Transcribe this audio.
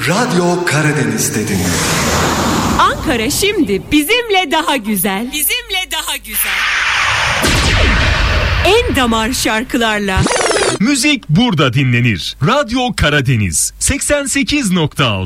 Radyo Karadeniz'de dinle. Ankara şimdi bizimle daha güzel. Bizimle daha güzel. En damar şarkılarla. Müzik burada dinlenir. Radyo Karadeniz 88.6